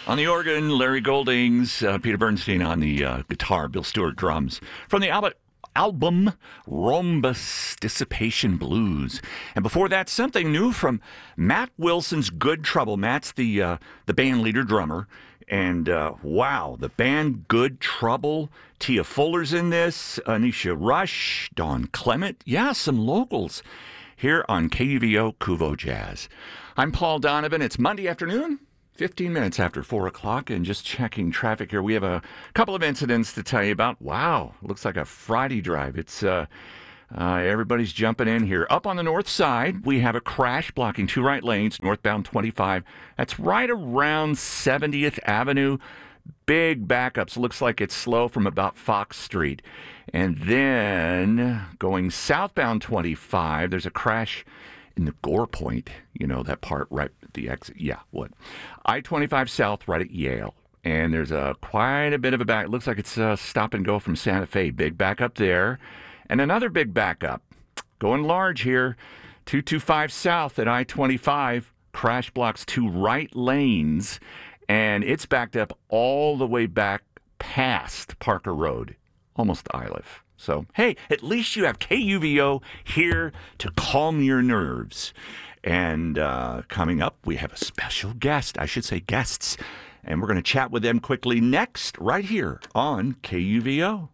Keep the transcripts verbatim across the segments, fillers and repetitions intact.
On the organ, Larry Goldings, uh, Peter Bernstein on the uh, guitar, Bill Stewart drums. From the album, album Rhombus Dissipation Blues. And before that, something new from Matt Wilson's Good Trouble. Matt's the, uh, the band leader drummer. And uh, wow, the band Good Trouble. Tia Fuller's in this, Anisha Rush, Dawn Clement. Yeah, some locals here on K U V O Kuvo Jazz. I'm Paul Donovan. It's Monday afternoon, fifteen minutes after four o'clock, and just checking traffic here. We have a couple of incidents to tell you about. Wow, looks like a Friday drive. It's uh, uh, everybody's jumping in here. Up on the north side, we have a crash blocking two right lanes, northbound twenty-five. That's right around seventieth Avenue. Big backups. Looks like it's slow from about Fox Street. And then going southbound twenty-five, there's a crash in the Gore Point, you know, that part right at the exit. Yeah, what? I twenty-five South right at Yale. And there's a quite a bit of a back. It looks like it's a stop and go from Santa Fe. Big backup there. And another big backup. Going large here. two twenty-five South at I twenty-five. Crash blocks two right lanes. And it's backed up all the way back past Parker Road. Almost Iliff. So, hey, at least you have K U V O here to calm your nerves. And uh, coming up, we have a special guest. I should say guests. And we're going to chat with them quickly next, right here on K U V O.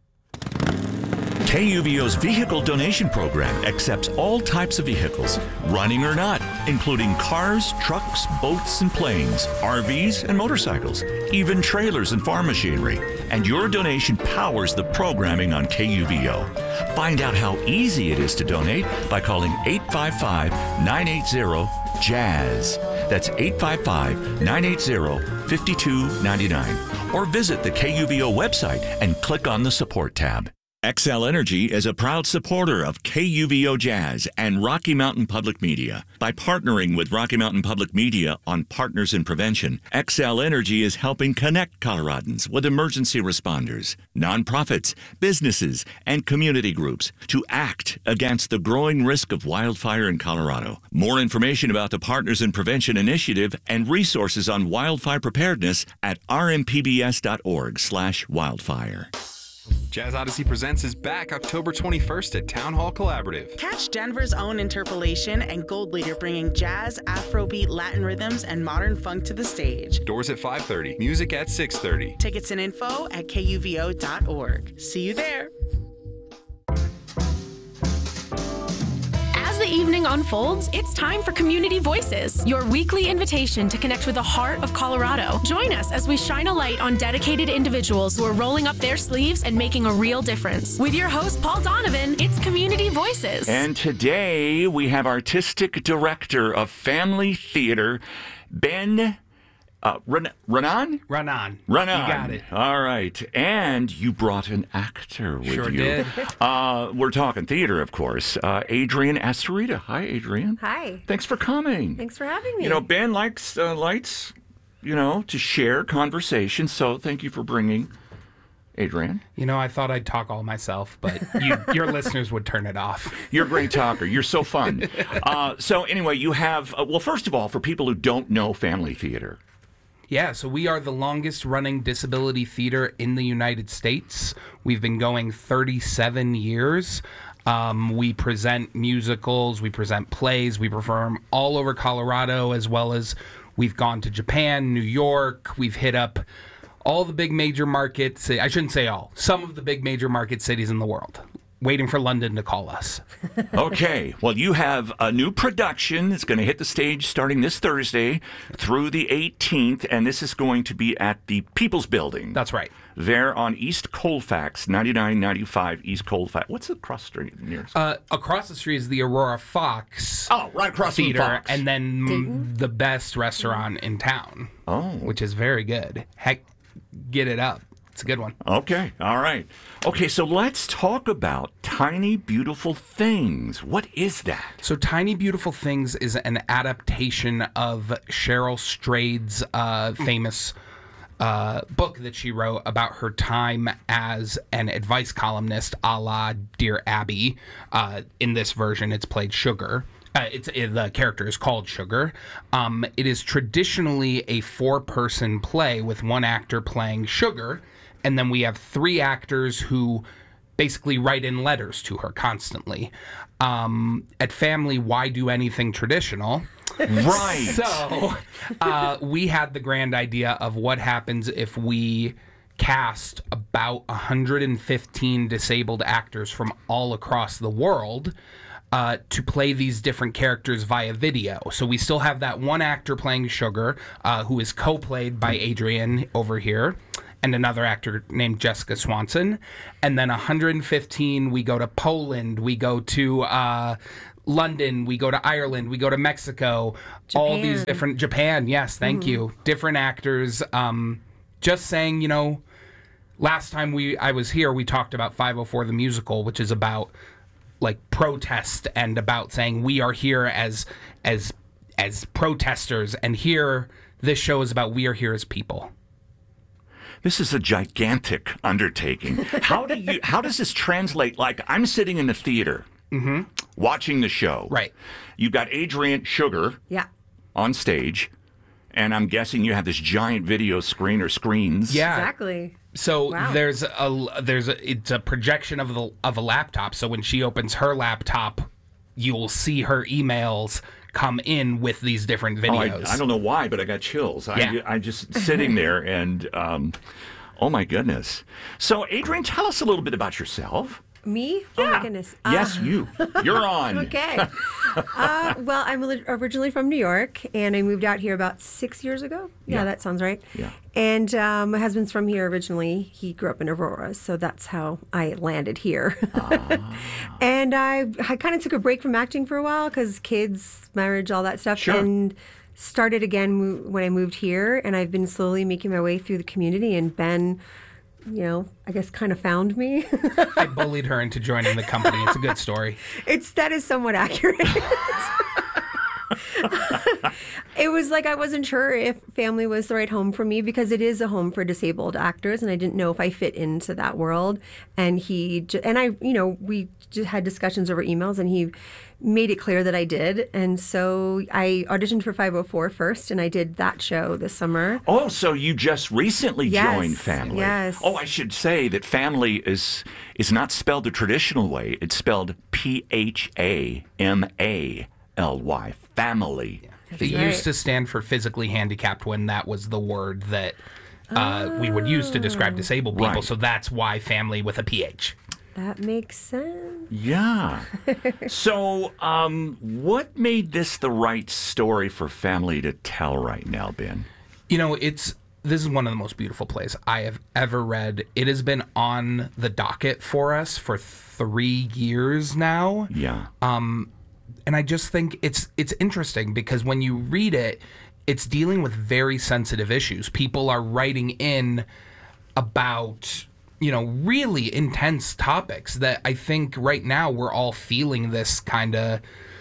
K U V O's vehicle donation program accepts all types of vehicles, running or not, including cars, trucks, boats, and planes, R Vs, and motorcycles, even trailers and farm machinery. And your donation powers the programming on K U V O. Find out how easy it is to donate by calling eight five five, nine eight zero, JAZZ. That's eight five five, nine eight zero, five two nine nine. Or visit the K U V O website and click on the support tab. Xcel Energy is a proud supporter of K U V O Jazz and Rocky Mountain Public Media. By partnering with Rocky Mountain Public Media on Partners in Prevention, Xcel Energy is helping connect Coloradans with emergency responders, nonprofits, businesses, and community groups to act against the growing risk of wildfire in Colorado. More information about the Partners in Prevention initiative and resources on wildfire preparedness at r m p b s dot org slash wildfire. Jazz Odyssey Presents is back October twenty-first at Town Hall Collaborative. Catch Denver's own Interpolation and Gold Leader bringing jazz, Afrobeat, Latin rhythms, and modern funk to the stage. Doors at five thirty, music at six thirty. Tickets and info at k u v o dot org. See you there. As the evening unfolds, it's time for Community Voices, your weekly invitation to connect with the heart of Colorado. Join us as we shine a light on dedicated individuals who are rolling up their sleeves and making a real difference. With your host, Paul Donovan, it's Community Voices. And today we have Artistic Director of Family Theater, Ben Uh, Ren- Renan? Renan. Renan. You got it. All right. And you brought an actor with sure you. Did. uh, we're talking theater, of course. Uh, Adrienne Astorita. Hi, Adrienne. Hi. Thanks for coming. Thanks for having me. You know, Ben likes uh, likes, you know, to share conversation, so thank you for bringing Adrienne. You know, I thought I'd talk all myself, but you, your listeners would turn it off. You're a great talker. You're so fun. uh, so anyway, you have, uh, well, first of all, for people who don't know Family Theater, Yeah, so we are the longest running disability theater in the United States. We've been going thirty-seven years. Um, we present musicals, we present plays, we perform all over Colorado, as well as we've gone to Japan, New York. We've hit up all the big major markets. I shouldn't say all. Some of the big major market cities in the world. Waiting for London to call us. Okay. Well, you have a new production. It's going to hit the stage starting this Thursday through the eighteenth, and this is going to be at the People's Building. That's right. There on East Colfax, ninety-nine ninety-five East Colfax. What's the cross street nearest? Uh, across the street is the Aurora Fox. Oh, right across from Theater, Fox. and then mm, the best restaurant in town. Oh. Which is very good. Heck, get it up. It's a good one. Okay. All right. Okay, so let's talk about Tiny Beautiful Things. What is that? So Tiny Beautiful Things is an adaptation of Cheryl Strayed's uh, famous uh, book that she wrote about her time as an advice columnist a la Dear Abby. Uh, in this version, it's played Sugar. Uh, it's it, the character is called Sugar. Um, it is traditionally a four-person play with one actor playing Sugar, and then we have three actors who basically write in letters to her constantly. Um, at Family, why do anything traditional? Right. So uh, we had the grand idea of what happens if we cast about one hundred fifteen disabled actors from all across the world uh, to play these different characters via video. So we still have that one actor playing Sugar, uh, who is co-played by Adrian over here, and another actor named Jessica Swanson. And then one hundred fifteen, we go to Poland, we go to uh, London, we go to Ireland, we go to Mexico, all these different, Japan, yes, thank mm. you, different actors. Um, just saying, you know, last time we I was here, we talked about five oh four the musical, which is about like protest and about saying we are here as as as protesters, and here this show is about we are here as people. This is a gigantic undertaking. How do you? How does this translate? Like, I'm sitting in the theater, mm-hmm. watching the show. Right. You've got Adrian Sugar, yeah, on stage, and I'm guessing you have this giant video screen or screens. Yeah, exactly. So wow. there's a there's a, it's a projection of the of a laptop. So when she opens her laptop, you'll see her emails come in with these different videos. Oh, I, I don't know why, but I got chills. Yeah. I, I'm just sitting there and, um, oh my goodness. So, Adrian, tell us a little bit about yourself. Me? Yeah. Oh my goodness. Yes, uh, you. You're on. Okay. uh, well, I'm originally from New York, and I moved out here about six years ago. Yeah, Yeah. that sounds right. Yeah. And um, my husband's from here originally. He grew up in Aurora, so that's how I landed here. ah. And I, I kind of took a break from acting for a while because kids, marriage, all that stuff. Sure. And started again mo- when I moved here, and I've been slowly making my way through the community, and Ben, you know, I guess kind of found me. I bullied her into joining the company. It's a good story. It's that is somewhat accurate. It was like I wasn't sure if Family was the right home for me because it is a home for disabled actors, and I didn't know if I fit into that world. And he and I, you know, we just had discussions over emails, and he made it clear that I did. And so I auditioned for five oh four first, and I did that show this summer. Oh, so you just recently yes, joined Family. Yes. Oh, I should say that Family is is not spelled the traditional way. It's spelled P H A M A L Y, Family. It right. used to stand for physically handicapped when that was the word that uh, oh. we would use to describe disabled people. Right. So that's why Family with a P H. That makes sense. Yeah. So, um, what made this the right story for Family to tell right now, Ben? You know, it's this is one of the most beautiful plays I have ever read. It has been on the docket for us for three years now. Yeah. Um, and I just think it's it's interesting because when you read it, it's dealing with very sensitive issues. People are writing in about, you know, really intense topics that I think right now we're all feeling this kind of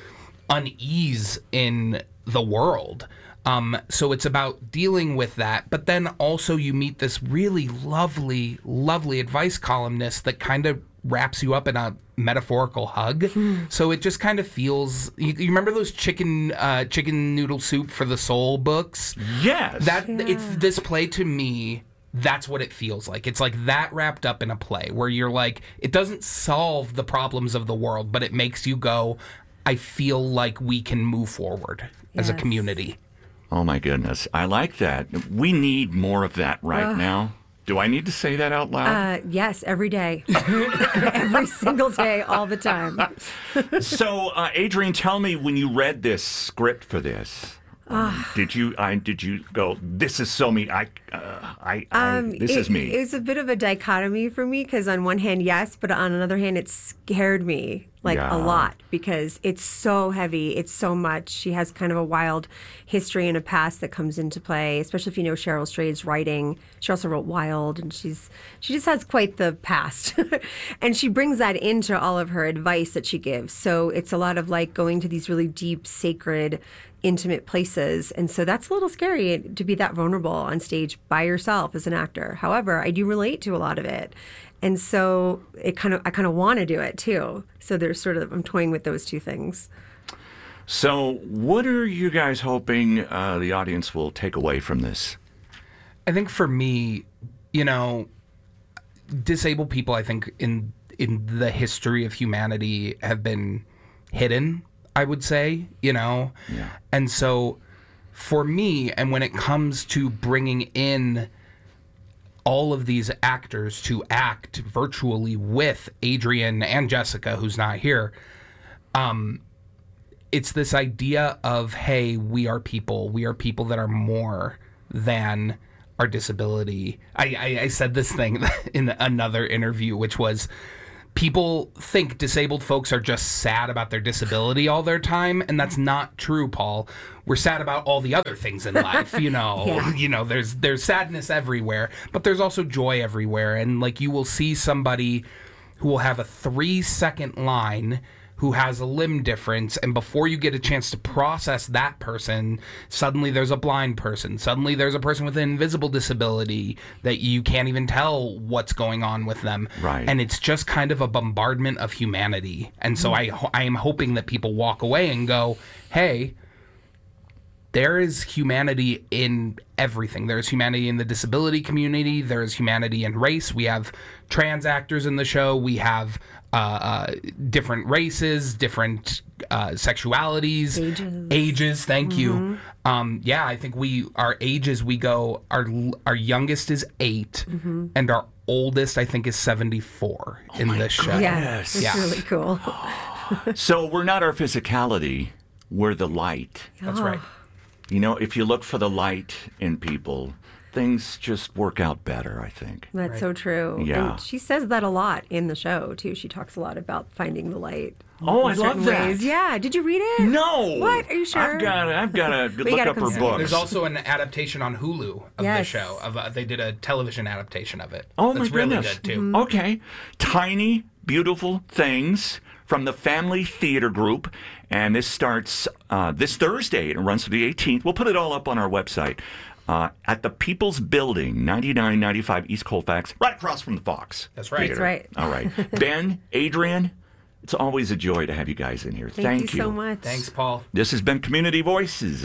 unease in the world. Um, so it's about dealing with that. But then also you meet this really lovely, lovely advice columnist that kind of wraps you up in a metaphorical hug. So it just kind of feels, you, you remember those chicken uh, chicken noodle soup for the soul books? Yes. That Yeah. It's this play to me. That's what it feels like. It's like that wrapped up in a play where you're like, it doesn't solve the problems of the world, but it makes you go, I feel like we can move forward as a Yes. community. Oh, my goodness. I like that. We need more of that right Ugh. now. Do I need to say that out loud? Uh, yes, every day. Every single day, all the time. So, uh, Adrian, tell me, when you read this script for this, um, did you I, did you go, this is so me, I, uh, I, I Um, this it, is me? It was a bit of a dichotomy for me because on one hand, yes, but on another hand, it scared me like Yeah. a lot because it's so heavy. It's so much. She has kind of a wild history and a past that comes into play, especially if you know Cheryl Strayed's writing. She also wrote Wild, and she's she just has quite the past. And she brings that into all of her advice that she gives. So it's a lot of like going to these really deep, sacred, intimate places. And so that's a little scary to be that vulnerable on stage by yourself as an actor. However, I do relate to a lot of it. And so it kind of I kind of want to do it too. So there's sort of I'm toying with those two things. So, what are you guys hoping uh, the audience will take away from this? I think for me, you know, disabled people, I think in in the history of humanity have been hidden, I would say, you know? Yeah. And so for me, and when it comes to bringing in all of these actors to act virtually with Adrian and Jessica, who's not here, um, it's this idea of, hey, we are people. We are people that are more than our disability. I, I, I said this thing in another interview, which was, people think disabled folks are just sad about their disability all their time, and that's not true, Paul. We're sad about all the other things in life, you know. Yeah. You know, there's there's sadness everywhere, but there's also joy everywhere. And like, you will see somebody who will have a three second line who has a limb difference, and before you get a chance to process that person, suddenly there's a blind person. Suddenly there's a person with an invisible disability that you can't even tell what's going on with them. Right. And it's just kind of a bombardment of humanity. And so I, I am hoping that people walk away and go, hey, there is humanity in everything. There is humanity in the disability community. There is humanity in race. We have trans actors in the show. We have uh, uh, different races, different uh, sexualities, Ages. Ages. Thank you. Um, yeah, I think we our ages. We go. Our our youngest is eight, and our oldest, I think, is seventy-four in this show. Yeah, it's Yeah. really cool. So, we're not our physicality, we're the light. That's right. You know, if you look for the light in people, things just work out better, I think. That's so true. Yeah. And she says that a lot in the show, too. She talks a lot about finding the light. Oh, I in love certain that. ways. Yeah. Did you read it? No. What? Are you sure? I've got to I've got to look gotta up her come see it. books. There's also an adaptation on Hulu of the Yes. show. Of uh, they did a television adaptation of it. Oh, That's my really goodness. good too. Mm-hmm. Okay. Tiny, beautiful things from the Family Theater Group. And this starts uh, this Thursday and runs to the eighteenth. We'll put it all up on our website. Uh, at the People's Building, ninety-nine ninety-five East Colfax, right across from the Fox. That's right. That's right. All right. Ben, Adrian, it's always a joy to have you guys in here. Thank, Thank you so much. Thanks, Paul. This has been Community Voices.